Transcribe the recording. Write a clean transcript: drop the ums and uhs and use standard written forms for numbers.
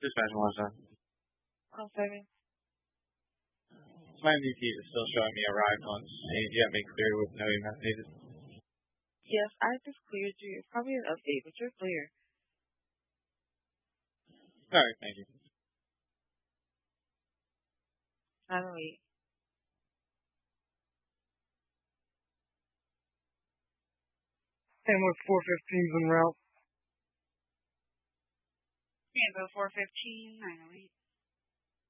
Dispatch 1 7. My MVP is still showing me arrived once, and you got me clear with no email needed. Yes, I just cleared you. It's probably an update, but you're clear. Alright, thank you. 908. And with 415's en route. Rainbow 415, 908.